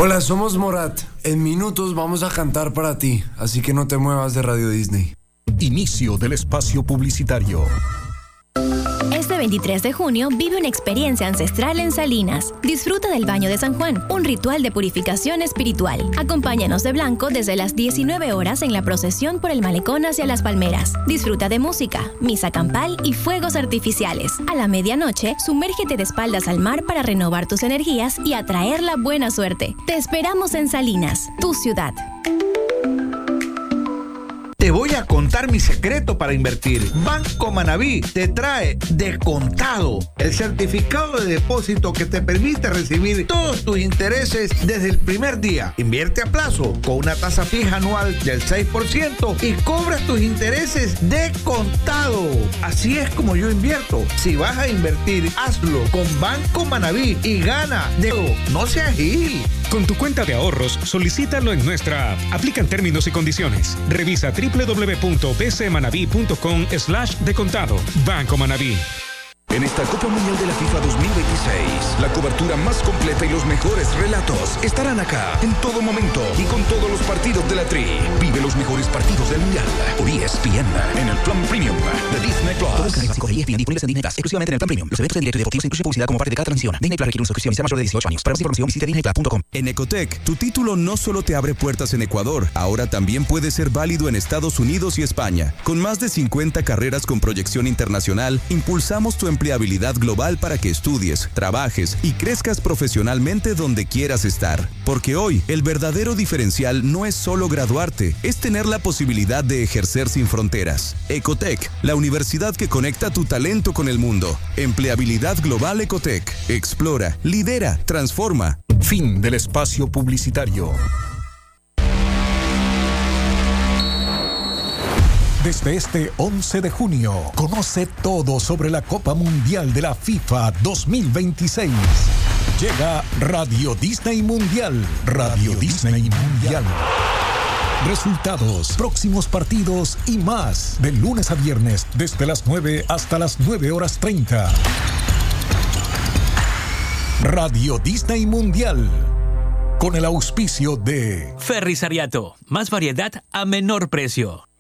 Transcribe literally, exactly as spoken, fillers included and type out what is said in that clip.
Hola, somos Morat. En minutos vamos a cantar para ti, así que no te muevas de Radio Disney. Inicio del espacio publicitario. Este veintitrés de junio vive una experiencia ancestral en Salinas. Disfruta del baño de San Juan, un ritual de purificación espiritual. Acompáñanos de blanco desde las diecinueve horas en la procesión por el malecón hacia las palmeras. Disfruta de música, misa campal y fuegos artificiales. A la medianoche, sumérgete de espaldas al mar para renovar tus energías y atraer la buena suerte. Te esperamos en Salinas, tu ciudad. Te voy a contar mi secreto para invertir. Banco Manaví te trae Descontado, el certificado de depósito que te permite recibir todos tus intereses desde el primer día. Invierte a plazo con una tasa fija anual del seis por ciento y cobras tus intereses de contado. Así es como yo invierto. Si vas a invertir, hazlo con Banco Manaví y gana de... No seas gil. Con tu cuenta de ahorros, solicítalo en nuestra app. Aplican términos y condiciones. Revisa doble u doble u doble u punto b c manaví punto com slash de contado. Banco Manaví. En esta Copa Mundial de la FIFA dos mil veintiséis, la cobertura más completa y los mejores relatos estarán acá en todo momento y con todos los partidos de la Tri. Vive los mejores partidos del Mundial por E S P N en el plan Premium de Disney Plus. Todos los canales básicos de E S P N disponibles en Disney Plus, exclusivamente en el plan Premium. Los eventos en directo y deportivos incluyen publicidad como parte de cada transmisión. Disney Plus requiere una suscripción y sea mayor de dieciocho años. Para más información visite disney plus punto com. En Ecotec, tu título no solo te abre puertas en Ecuador, ahora también puede ser válido en Estados Unidos y España. Con más de cincuenta carreras con proyección internacional, impulsamos tu empleabilidad global para que estudies, trabajes y crezcas profesionalmente donde quieras estar. Porque hoy, el verdadero diferencial no es solo graduarte, es tener la posibilidad de ejercer sin fronteras. Ecotec, la universidad que conecta tu talento con el mundo. Empleabilidad global Ecotec. Explora, lidera, transforma. Fin del espacio publicitario. Desde este once de junio, conoce todo sobre la Copa Mundial de la FIFA dos mil veintiséis. Llega Radio Disney Mundial. Radio Disney Mundial. Resultados, próximos partidos y más. De lunes a viernes, desde las nueve hasta las nueve horas treinta. Radio Disney Mundial. Con el auspicio de Ferris Ariato. Más variedad a menor precio.